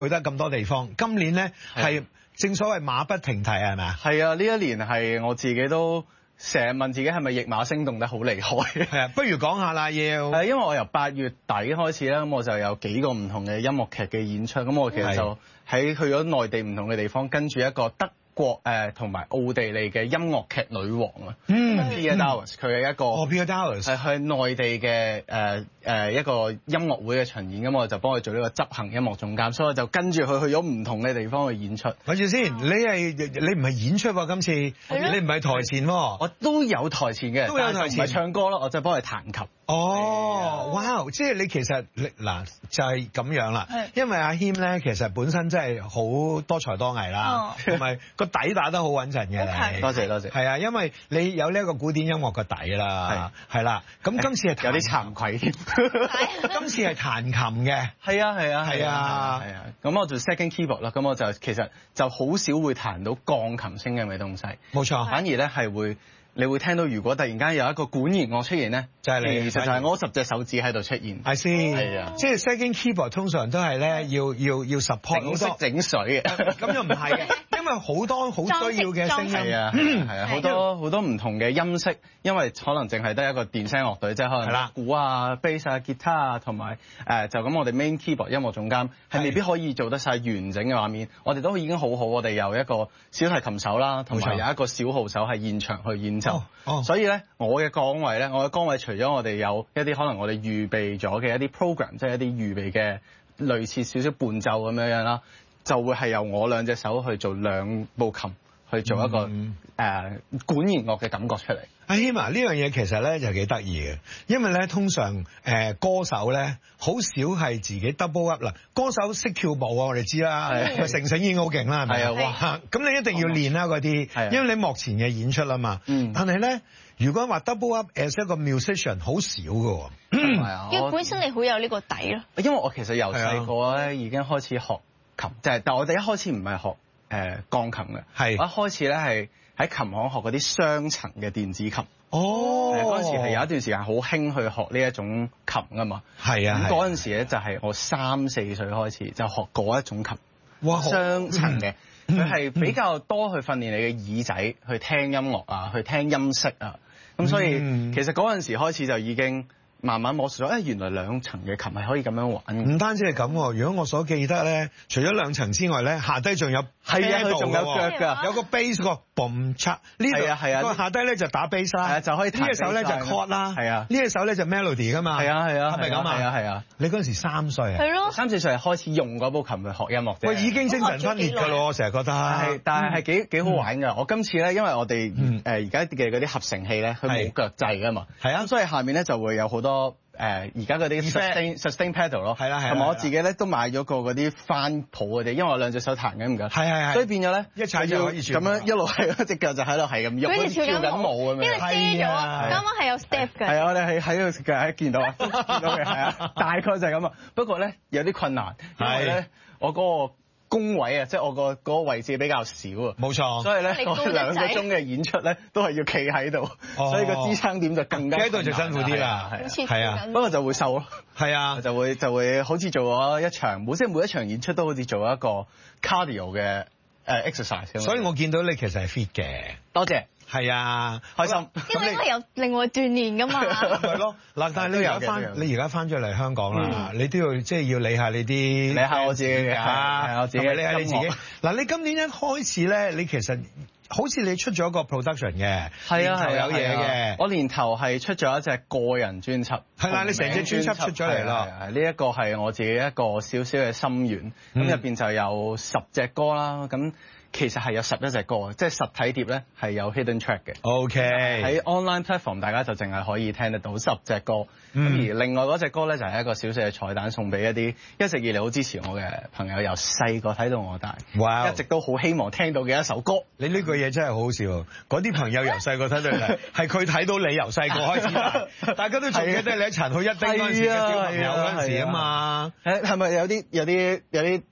去得咁多地方，今年咧係正所謂馬不停蹄係咪啊？ 係啊，呢一年係我自己都成日問自己係咪驛馬星動得好厲害？ 係啊，不如講下啦，要因為我由8月底開始咧，咁我就有幾個唔同嘅音樂劇嘅演出，咁我其實就喺去咗內地唔同嘅地方，跟住一個德國同埋奧地利嘅音樂劇女王啊，Pia Dowers， 佢係一個 Pia Dowers 係去內地嘅一個音樂會嘅巡演，咁我就幫佢做呢個執行音樂總監，所以我就跟住佢去咗唔同嘅地方去演出。 睇住先，你唔係演出喎，今次你唔係台前喎， 我都有台前嘅， 都有台前， 唔係唱歌咯，我就幫佢彈琴。 哦，哇！即係你其實嗱就係咁樣啦，因為阿謙咧其實本身真係好多才多藝啦，同埋個底打得好穩陣嘅。 多謝多謝。 係啊，因為你有呢一個古典音樂嘅底啦，係啦。咁今次係有啲慚愧添。 今次係彈琴嘅。 係啊係啊係啊係啊。咁我做 second keyboard 啦，咁我就其實就好少會彈到鋼琴聲嘅東西。 冇錯。 反而咧係會。你會聽到，如果突然間有一個管弦樂出現咧， 就係你， 其實就係我10隻手指喺度出現。 係先，係啊，即係 second keyboard 通常都係咧要 support 好多整水嘅， 咁又唔係嘅，因為好多好需要嘅聲音， 係啊，好多唔同嘅音色，因為可能淨係得一個電聲樂隊，即係可能鼓啊、bass 啊、吉他啊，同埋就咁我哋 main keyboard 音樂總監係未必可以做得晒完整嘅畫面，我哋都已經好好，我哋有一個小提琴手啦，同埋有一個小號手係現場去演奏。所以咧，我嘅崗位除咗我哋有一啲可能我哋預備咗嘅一啲 program， 即係一啲預備嘅類似少少伴奏咁樣啦，就會係由我2隻手去做2部琴去做一個管弦樂嘅感覺出嚟。 阿謙啊，呢樣嘢其實咧就幾得意嘅，因為咧通常歌手咧好少係自己 double up 啦。歌手識跳舞啊，我哋知啦，成成已經好勁啦，係咪啊？哇！咁你一定要練啦嗰啲，因為你幕前嘅演出啊嘛。但係咧，如果話 double up as 一個 musician 好少嘅喎。 係啊， 因為本身你好有呢個底咯。 因為我其實由細個咧已經開始學琴，但我哋一開始唔係學鋼琴嘅，我一開始咧係喺琴行學嗰啲雙層嘅電子琴。嗰陣時係有一段時間好興去學呢一種琴㗎嘛。係啊。咁嗰陣時咧就係我3、4歲開始就學嗰一種琴。哇！雙層嘅，佢係比較多去訓練你嘅耳仔去聽音樂啊，去聽音色啊。咁所以其實嗰陣時開始就已經慢慢摸索咗，原來2層嘅琴係可以咁樣玩。 唔單止係咁喎，如果我所記得咧，除咗2層之外咧，下低仲有佢仲有腳㗎， 有個 bass 個 boom 叉呢度，個下低咧就打 bass 啦， 就可以彈呢隻手咧就 chord 啦，呢隻手咧就 melody 㗎嘛，係咪咁啊？係啊，你嗰陣時3歲啊？ 係咯 ，3、4歲係開始用嗰部琴去學音樂啫。 喂，已經精神分裂㗎咯，我成日覺得。 但係幾好玩㗎。我今次咧，因為我哋而家嘅嗰啲合成器咧，佢冇腳掣㗎嘛，咁所以下面咧就會有好多而家嗰啲 sustain pedal 咯，同埋我自己咧都買咗個嗰啲翻譜嘅啫，因為我2隻手彈緊唔緊，所以變咗咧一踩就可以咁樣一路係隻腳就喺度係咁喐，好似跳緊舞咁樣。 因為遮咗，啱啱係有 step 嘅。 係啊，我哋喺度腳見到啊，見到嘅係啊，大概就係咁啊。不過咧有啲困難，因為咧我嗰個工位啊，即係我個嗰個位置比較少啊， 冇錯。 所以咧我2個鐘嘅演出咧都係要企喺度，所以個支撐點就更加企喺度就辛苦啲啦，係啊， 不過就會瘦咯， 係啊， 就會好似做咗一場，即係每一場演出都好似做一個 cardio 嘅exercise。 所以我見到你其實係 fit 嘅， 多謝。 係啊， 開心。 因為都係有另外鍛鍊㗎嘛。 係咯，嗱，但係你而家翻咗嚟香港啦，你都要即係要理下你啲， 理下我自己嘅嚇，我自己理下你自己。嗱，你今年一開始咧，你其實好似你出咗一個 production 嘅， 係啊， 有嘢嘅。 我年頭係出咗一隻個人專輯， 係啦，你成隻專輯出咗嚟啦。 呢一個係我自己一個少少嘅心願，咁入邊就有10隻歌啦，咁。其實係有11隻歌，即係實體碟咧係有 hidden track 嘅。OK。喺 online platform 大家就淨係可以聽得到10隻歌。咁而另外嗰隻歌咧就係一個小小嘅彩蛋，送俾一啲一直以嚟好支持我嘅朋友，由細個睇到我大，一直都好希望聽到嘅一首歌。 你呢句嘢真係好好笑，嗰啲朋友由細個睇到你，係佢睇到你由細個開始，大家都仲記得你喺殘酷一叮嗰陣時嘅小朋友嗰陣時啊嘛。 係咪有啲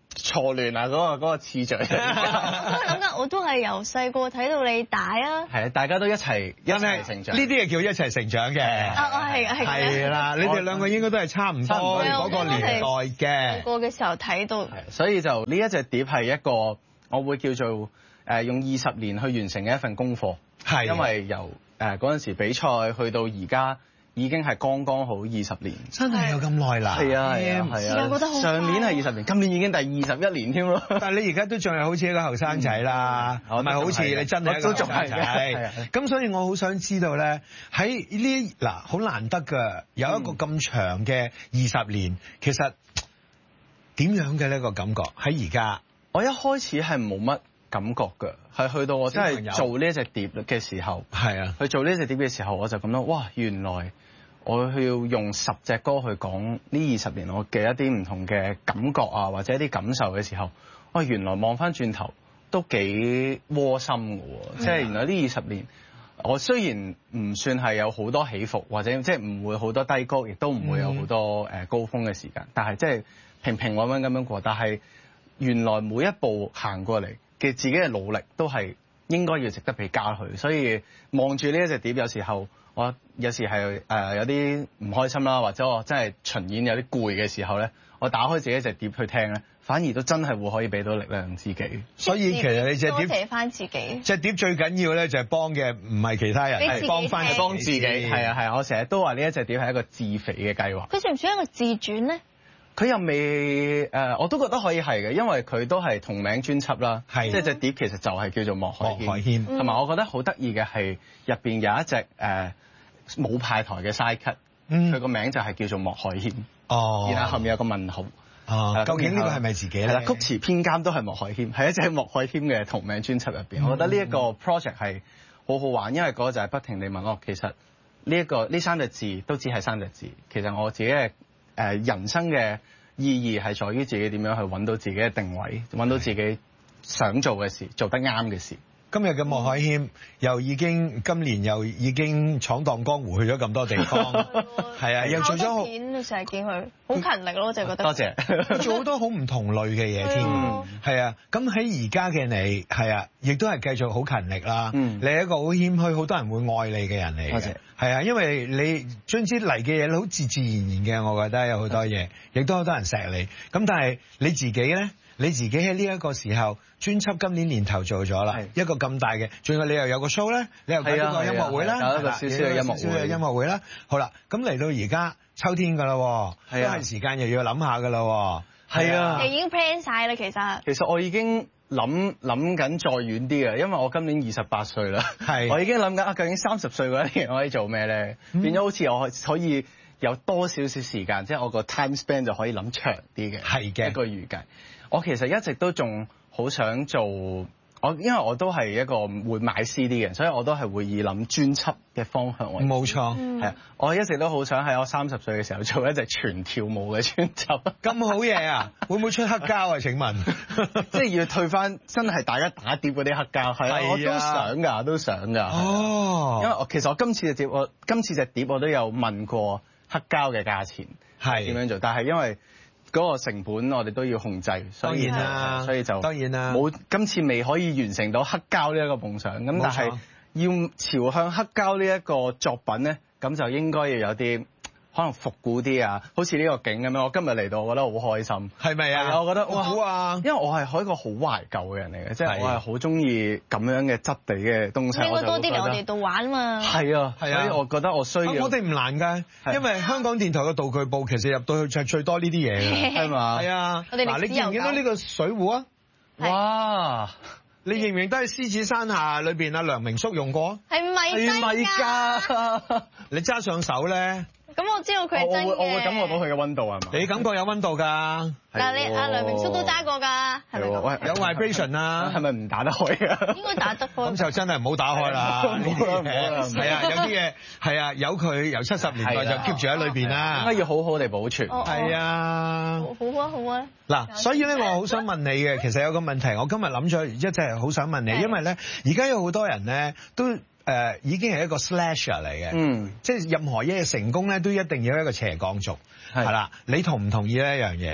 錯亂啊嗰個次序。 我諗緊，我都係由細個睇到你大啊。 係啊，大家都一齊成長。 呢啲係叫一齊成長嘅。 我係。 係啦，你哋兩個應該都係差唔多嗰個年代嘅。 細個嘅時候睇到。 所以就呢一隻碟係一個我會叫做用20年去完成嘅一份功課。係。因為由嗰陣時比賽去到而家。已經係剛剛好20年， 真係有咁耐啦。 係啊， 時間過得好快。 上年係20年，今年已經第21年添咯。 但係你而家都仲係好似一個後生仔啦，唔係好似你真係一個後生仔。咁所以我好想知道咧，喺呢嗱好難得㗎，有一個咁長嘅20年，其實點樣嘅呢個感覺？喺而家， 我一開始係冇乜感覺㗎，係去到我真係做呢一隻碟嘅時候，係啊，去做呢隻碟嘅時候，我就咁諗，哇，原來我要用10隻歌去講呢20年我嘅一啲唔同嘅感覺啊，或者一啲感受嘅時候，哇，原來望翻轉頭都幾窩心㗎喎，即係原來呢20年，我雖然唔算係有好多起伏，或者即係唔會好多低谷，亦都唔會有好多高峰嘅時間，但係即係平平穩穩咁樣過，但係原來每一步行過嚟嘅自己嘅努力都係應該要值得被嘉許，所以望住呢一隻碟，有時候我有時係有啲唔開心啦，或者我真係巡演有啲攰嘅時候咧，我打開自己一隻碟去聽咧，反而都真係會可以俾到力量自己。 所以其實你隻碟多謝翻自己， 隻碟最緊要咧就係幫嘅唔係其他人，係幫翻幫自己。係啊，我成日都話呢一隻碟係一個自肥嘅計劃。 佢算唔算一個自傳咧？ 佢又未我都覺得可以係嘅，因為佢都係同名專輯啦，即係隻碟其實就係叫做莫海謙，同埋我覺得好得意嘅係入邊有一隻冇派台嘅 side cut，佢個名就係叫做莫海謙，然後後面有個問號， 究竟呢個係咪自己咧？ 係啦，曲詞編監都係莫海謙，係一隻莫海謙嘅同名專輯入邊，我覺得呢一個 project 係好好玩，因為嗰個就係不停地問我，其實呢3隻字都只係3隻字，其實我自己嘅人生嘅意義係在於自己點樣去揾到自己嘅定位，揾到自己想做嘅事，做得啱嘅事。 今日嘅莫海謙今年又已經闖蕩江湖去咗咁多地方，係啊，又做咗好片，成日見佢好勤力咯，就覺得。 多謝。 做好多好唔同類嘅嘢添，係啊。咁喺而家嘅你，係啊，亦都係繼續好勤力啦。你係一個好謙虛，好多人會愛你嘅人嚟嘅。多謝。係啊，因為你將之嚟嘅嘢好自自然然嘅，我覺得有好多嘢，亦都好多人錫你。咁但係你自己咧？你自己喺呢一個時候，專輯今年年頭做咗啦，一個咁大嘅，仲有你又有個 show 咧，你又搞呢個音樂會啦， 搞一個少少嘅音樂會啦。好啦，咁嚟到而家秋天㗎啦，都係時間又要諗下㗎啦。係啊， 你已經 plan 晒啦，其實。 其實我已經諗緊再遠啲嘅，因為我今年28歲啦，我已經諗緊究竟30歲嗰一年我可以做咩咧？變咗好似我可以有多少少時間，即係我個 time span 就可以諗長啲嘅，係嘅一個預計。我其實一直都仲好想做，因為我都係一個會買 CD 嘅人，所以我都係會以諗專輯嘅方向為主。冇錯，係啊，我一直都好想喺我30歲嘅時候做一隻全跳舞嘅專輯。咁好嘢啊！會唔會出黑膠啊？請問，即係要退翻真係大家打碟嗰啲黑膠，係啊，我都想㗎。哦，因為其實我今次隻碟我都有問過黑膠嘅價錢係點樣做，但係因為嗰個成本我哋都要控制，所以就當然啦，冇今次未可以完成到黑膠呢一個夢想，咁但係要朝向黑膠呢一個作品咧，咁就應該要有啲可能復古啲啊，好似呢個景咁樣。我今日嚟到，我覺得好開心，係咪啊？我覺得哇，因為我係一個好懷舊嘅人嚟嘅，即係我係好中意咁樣嘅質地嘅東西。應該多啲嚟我哋度玩啊嘛。係啊，所以我覺得我需要。我哋唔難㗎，因為香港電台嘅道具部其實入到去就最多呢啲嘢嘅，係嘛？係啊。嗱，你見唔見到呢個水壺啊？哇！你認唔認得喺獅子山下裏邊阿梁明叔用過？係咪㗎？你揸上手咧？咁我知道佢係真嘅。我會感覺到佢嘅溫度係嘛？你感覺有溫度㗎？嗱，你阿梁明叔都揸過㗎，係咪？有 vibration 啊？係咪唔打得開啊？應該打得開。咁就真係唔好打開啦。呢啲嘢係啊，有啲嘢係啊，有佢由70年代就 keep 住喺裏邊啦。應該要好好地保存。係啊。好啊，好啊。嗱，所以咧，我好想問你嘅，其實有個問題，我今日諗咗一直好想問你，因為咧，而家有好多人咧都。已經係一個 slasher 嚟嘅，即係任何嘢成功咧都一定要一個斜槓族，係啦。你同唔同意呢一樣嘢咧？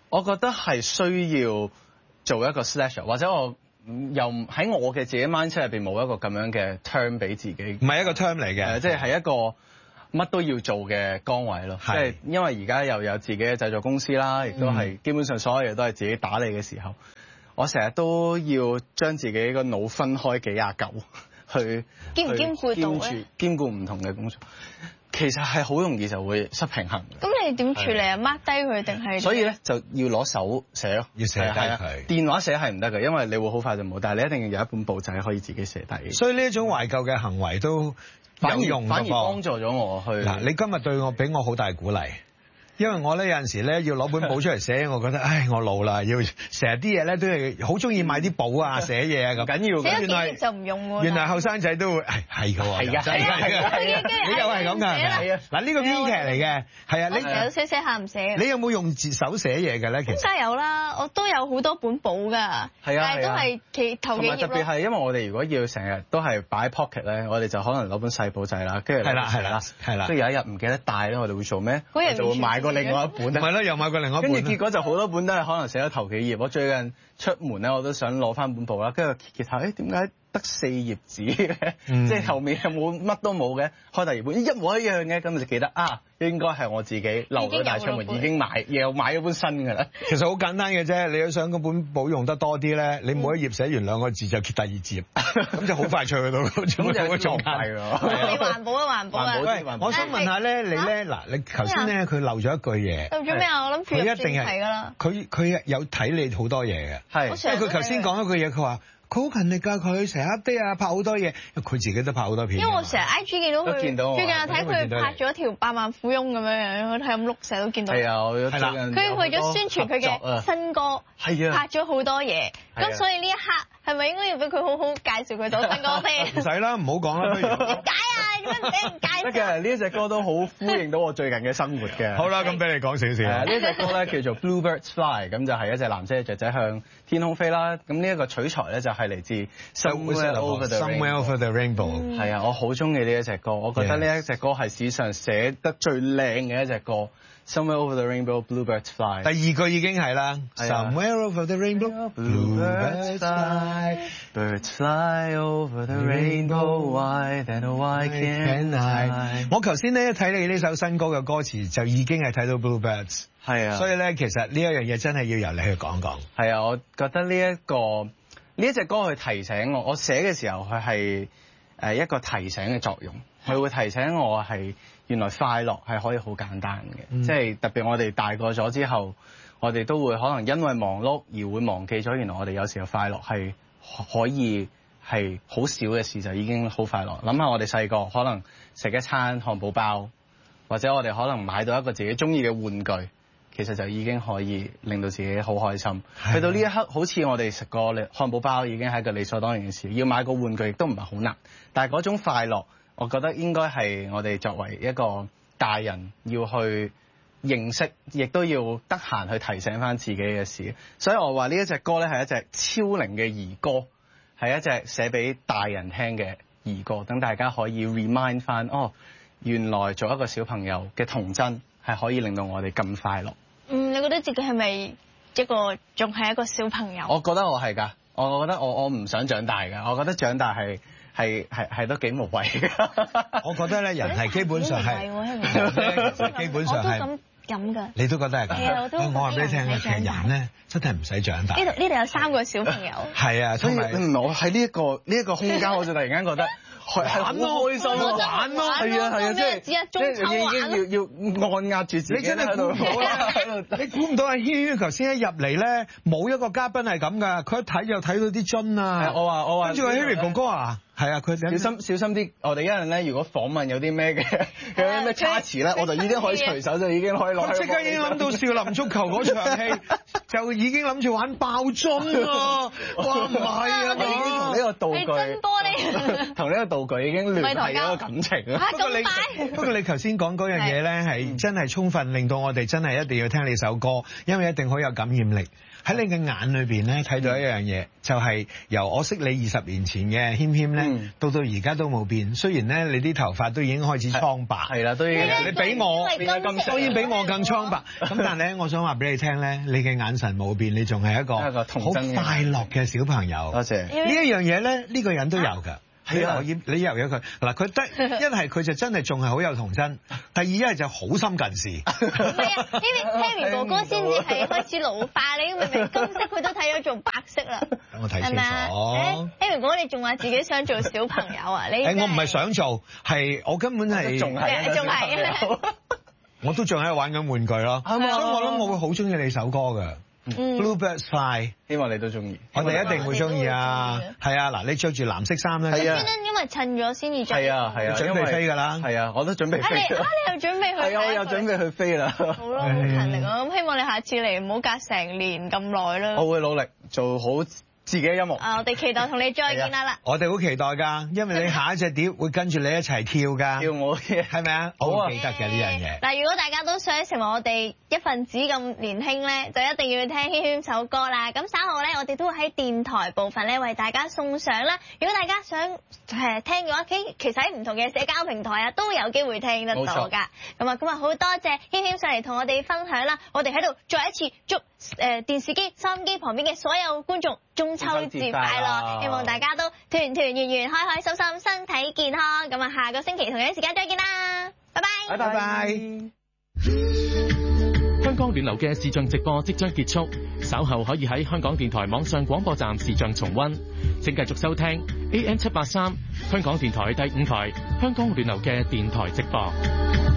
我覺得係需要做一個 slasher， 或者我又喺我嘅自己 mindset 入邊冇一個咁樣嘅 term 俾自己， 唔係一個 term 嚟嘅， 即係一個乜都要做嘅崗位咯。即係因為而家又有自己嘅製作公司啦，亦都係基本上所有嘢都係自己打理嘅時候，我成日都要將自己個腦分開幾廿嚿去兼唔兼顧到咧？ 兼顧唔同嘅工作。其實係好容易就會失平衡。 咁你點處理啊？mark 低佢定係？ 所以咧就要攞手寫咯， 要寫低佢。 電話寫係唔得嘅，因為你會好快就冇。但係你一定要有一本簿仔可以自己寫低。 所以呢一種懷舊嘅行為都有用， 反而幫助咗我去。 嗱，你今日對我俾我好大鼓勵。因為我咧有陣時咧要攞本簿出嚟寫，我覺得唉我老啦，要成日啲嘢咧都係好中意買啲簿啊寫嘢啊咁。緊要嘅。 原來就唔用喎。 原來後生仔都會係㗎喎。係㗎。你又係咁㗎係咪？係啊。嗱呢個編劇嚟嘅，係啊。你成日寫下唔寫。 你有冇用手寫嘢嘅咧？其實。 梗係有啦，我都有好多本簿㗎。係啊。但係都係頭幾頁咯。 特別係因為我哋如果要成日都係擺 pocket 咧，我哋就可能攞本細簿仔啦，跟住係啦。 跟住有一日唔記得帶咧，我哋會做咩？就會買過另外一本。 係咯，又買過另外一本。 跟住結果就好多本都係可能寫咗頭幾頁。我最近出門咧，我都想攞翻本簿啦，跟住揭下，點解得4頁紙嘅？即係後面有冇乜都冇嘅？開第二本一模一樣嘅，咁就記得應該係我自己漏咗大出門，已經又買咗本新㗎啦。 其實好簡單嘅啫，你都想嗰本簿用得多啲咧，你每一頁寫完2個字就揭第二頁，咁就好快脆去到嗰種狀態㗎。 你環保啊，環保啊！ 喂，我想問下咧，你咧嗱，你頭先咧佢漏咗一句嘢。 漏咗咩啊？我諗佢一定係㗎啦。佢有睇你好多嘢嘅。係。因為佢頭先講一句嘢，佢話。佢好勤力㗎，佢成日 update 啊，拍好多嘢，因為佢自己都拍好多片。 因為我成日 IG 見到佢，最近又睇佢拍咗條百萬富翁咁樣樣，我睇咁碌成日都見到。係啊， 係啦。 佢為咗宣傳佢嘅新歌，拍咗好多嘢。咁所以呢一刻係咪應該要俾佢好好介紹佢首新歌先？ 唔使啦，唔好講啦，不如。 點解啊？點解唔俾人介紹？ 得嘅，呢一隻歌都好呼應到我最近嘅生活嘅。 好啦，咁俾你講少少。 呢隻歌咧叫做 Bluebirds Fly， 咁就係一隻藍色嘅雀仔向天空飛啦。咁呢一個取材咧就係嚟自 Somewhere Over the Rainbow。 係啊，我好中意呢一隻歌，我覺得呢一隻歌係史上寫得最靚嘅一隻歌。Somewhere over the rainbow, bluebirds fly。 第二句已經係啦。Somewhere over the rainbow, bluebirds fly, birds fly over the rainbow, why then why can't I？ 我頭先咧睇你呢首新歌嘅歌詞，就已經係睇到 bluebirds。 係啊。 所以咧，其實呢一樣嘢真係要由你去講講。 係啊，我覺得呢一隻歌去提醒我寫嘅時候，佢係一個提醒嘅作用。佢會提醒我係原來快樂係可以好簡單嘅，即係特別我哋大個咗之後，我哋都會可能因為忙碌而會忘記咗原來我哋有時候快樂係可以係好少嘅事就已經好快樂。諗下我哋細個可能食一餐漢堡包，或者我哋可能買到一個自己中意嘅玩具，其實就已經可以令到自己好開心。去到呢一刻，好似我哋食個漢堡包已經係一個理所當然嘅事，要買個玩具亦都唔係好難，但係嗰種快樂，我覺得應該係我哋作為一個大人要去認識，亦都要得閒去提醒翻自己嘅事。所以我話呢一隻歌咧係一隻超齡嘅兒歌，係一隻寫俾大人聽嘅兒歌，等大家可以 remind 翻原來做一個小朋友嘅童真係可以令到我哋咁快樂。 你覺得自己係咪仲係一個小朋友？ 我覺得我係㗎，我覺得我唔想長大㗎，我覺得長大係都幾無謂嘅。 我覺得咧，人係基本上係，基本上係咁㗎。 你都覺得係咁？我話俾你聽啊，其實人咧真係唔使長大。呢度有3個小朋友。係啊， 所以我喺呢一個空間，我就突然間覺得係好開心玩咯，係啊，即係已經要按壓住自己喺度。 你估唔到阿軒頭先一入嚟咧，冇一個嘉賓係咁㗎，佢一睇就睇到啲樽啊！ 我話， 跟住話 Harry 哥哥啊！係啊，佢小心啲。我哋一陣咧，如果訪問有啲咩咩差池咧，我就已經可以隨手就已經可以攞。 即刻已經諗到少林足球嗰場戲，就已經諗住玩爆樽啊！哇，唔係啊， 我已經同呢個道具，同呢個道具已經聯繫咗個感情啊！ 不過你頭先講嗰樣嘢咧，係真係充分令到我哋真係一定要聽你首歌，因為一定好有感染力。 喺你嘅眼裏邊咧睇到一樣嘢，就係由我識你20年前嘅謙謙咧，到而家都冇變。雖然咧你啲頭髮都已經開始蒼白， 係啦，都已經你比我當然比我更蒼白。咁但係咧，我想話俾你聽咧，你嘅眼神冇變，你仲係一個好快樂嘅小朋友。 多謝。 呢一樣嘢咧，呢個人都有㗎。係啊，你由咗佢嗱，佢一係佢就真係仲係好有童真，第二一係就好深近視。 唔係啊，Harry 哥哥先至係開始老化，你明明金色佢都睇咗做白色啦。 等我睇清楚。 Harry 哥哥你仲話自己想做小朋友啊？ 我唔係想做，係我根本係仲係。 我都仲喺度玩緊玩具咯，所以我諗我會好中意你首歌㗎。Bluebirds Fly， 希望你都中意， 我哋一定會中意啊！係啊，嗱，你着住藍色衫咧， 係啊，因為襯咗先至着， 係啊， 準備飛㗎啦， 係啊，我都準備飛。 你又準備去？ 係啊，我又準備去飛啦。 好咯，好勤力啊！咁希望你下次嚟唔好隔成年咁耐啦。 我會努力做好自己嘅音樂。 我哋期待同你再見啦！ 我哋好期待㗎，因為你下一隻碟會跟住你一齊跳㗎。 跳舞嘅係咪啊？我好記得嘅呢樣嘢。 嗱，如果大家都想成為我哋一份子咁年輕咧，就一定要聽謙謙首歌啦。咁稍後咧，我哋都會喺電台部分咧為大家送上啦。如果大家想聽嘅話，其實喺唔同嘅社交平台啊都有機會聽得到㗎。咁啊，好多謝謙謙上嚟同我哋分享啦。我哋喺度再一次祝電視機、收音機旁邊嘅所有觀眾中秋節快樂！希望大家都團團圓圓、開開心心、身體健康。咁啊，下個星期同樣時間再見啦，拜拜！ 拜拜！ 香港暖流嘅視像直播即將結束，稍後可以喺香港電台網上廣播站視像重溫。請繼續收聽 AM783 香港電台第5台香港暖流嘅電台直播。